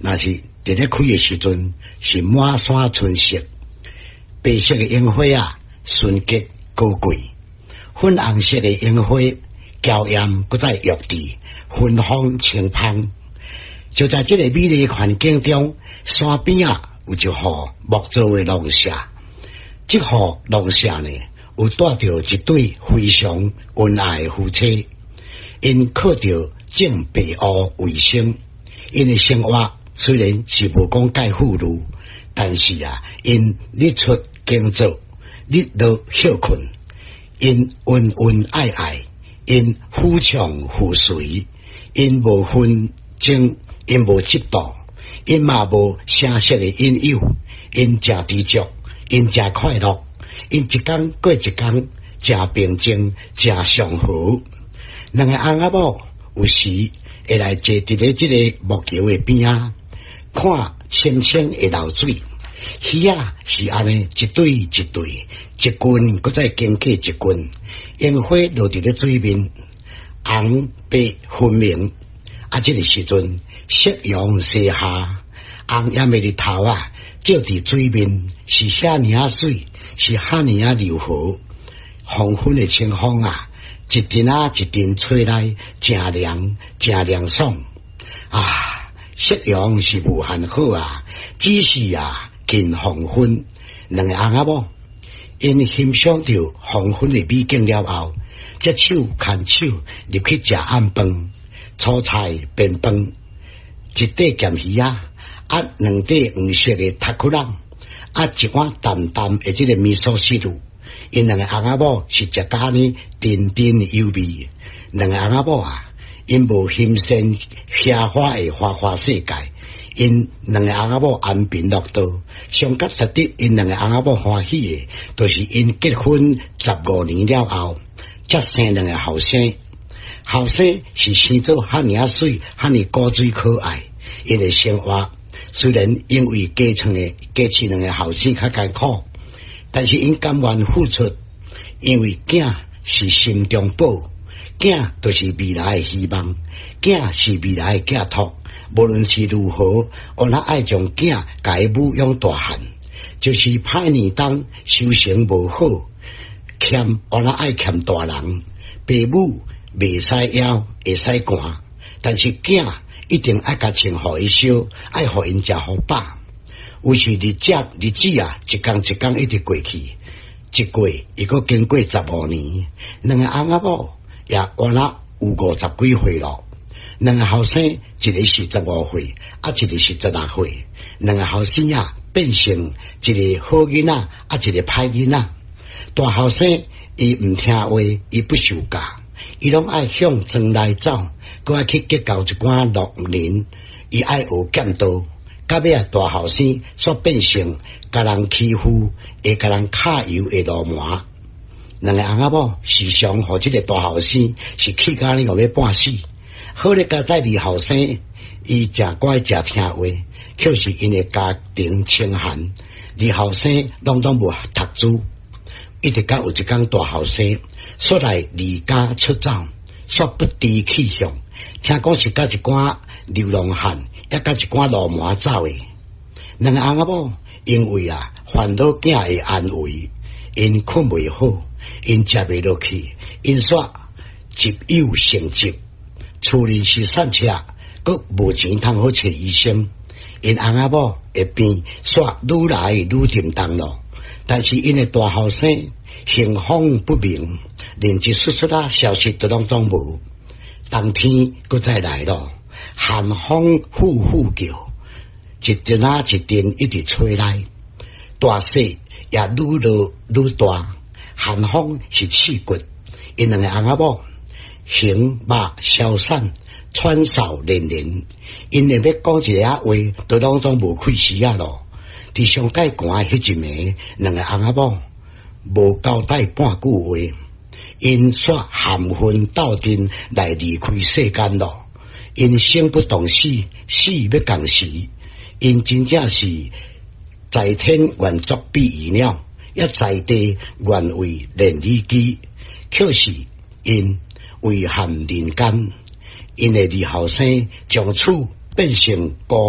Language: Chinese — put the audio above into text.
那是伫咧开的时阵是满山春色，白色的樱花啊，纯洁高贵；粉红色的樱花娇艳，搁再玉质，芬芳清芳。就在这个美丽的环境中，山边啊有一户木造的农舍。这户农舍呢，有带着一对非常恩爱的夫妻，因靠着种白乌为生。因的生活虽然是无讲介富裕，但是啊，因日出耕作，日落休困，因恩恩爱爱，因夫唱妇随，因无纷争，因无嫉妒，因嘛无声色的引诱，因真知足，因真快乐，因一天过一天，真平静，真祥和。两个翁仔某有时会来坐伫咧这个木桥的边啊，看清清的流水。鱼啊是安尼一对一对，一群搁再经过一群，烟花落伫咧水面，红白分明。啊，这个时阵夕阳西下，红艳的日头啊，照伫水面是遐尼啊水，是遐尼啊柔和。黄昏的清风啊，一阵啊一阵吹来，真凉真凉爽啊！夕阳是无限好啊，只是啊近黄昏，两个翁仔某因欣赏着黄昏的美景了后，接手牵手入去食暗饭。炒菜便饭，一底咸鱼啊，两底黄色的塔库朗，一碗淡淡的这个味噌汁卤。因两个翁仔某是食家呢甜甜油味。两个翁仔某啊，因无欣赏遐花的花花世界。因两个翁仔某安贫乐道，上较值得因两个翁仔某欢喜的，就是因结婚15年了后，才生两个后生。后生是生做遐尼啊水，遐尼古水可爱。因的生活虽然因为家乡两个后生较艰苦，但是因甘愿付出，因为囝是心中宝，囝就是未来的希望，囝是未来的寄托。无论是如何，我那爱将囝甲伊抚养大汉，就是歹年冬修行无好，欠我那爱欠大人，父母。袂使枵，会使寒，但是囝一定爱甲穿互伊烧，爱互因食好饱。有时日子啊，一天一天一直过去，一过伊阁经过15年，两个翁仔某也原来有50几岁咯。两个后生，一个是15岁，一个是16岁。两个后生啊，变成一个好囡仔，一个歹囡仔。大后生伊唔听话，伊不受教。伊拢爱向庄内走，搁爱去结交一寡农人，伊爱学剑道。到尾啊，大后生煞变成甲人欺负，会甲人揩油的流氓。两个翁仔某时常互这个大后生是气甲呢，要半死。好咧，甲在二后生，伊真乖真听话，却是因的家庭清寒。二后生拢无读书，一直到有一天大后生。说来离家出走，说不知去向。听讲是甲一寡流浪汉，也甲一寡流氓走的。两个翁仔某因为啊烦恼囝的安危，因困袂好，因食袂落去，因煞急有成疾，厝里是散车，阁无钱通好找医生。因翁仔某会变煞愈来愈沉重咯。但是因的大后生行风不明，连一丝啊消息都拢无。冬天搁再来咯，寒风呼呼叫，一阵啊一阵一直吹来，大雪也愈落愈大，寒风是刺骨。因两个翁仔某形貌消散，喘哨连连，因为要讲一个话，都拢无开始啊咯。伫上界寒迄一暝，两个翁仔某无交代半句话，因煞含恨斗阵来离开世间咯。因生不动死，死要共时。因真正是在天愿作比翼鸟，也在地愿为连理机，却是因遗憾人间。因的二后生将此变成孤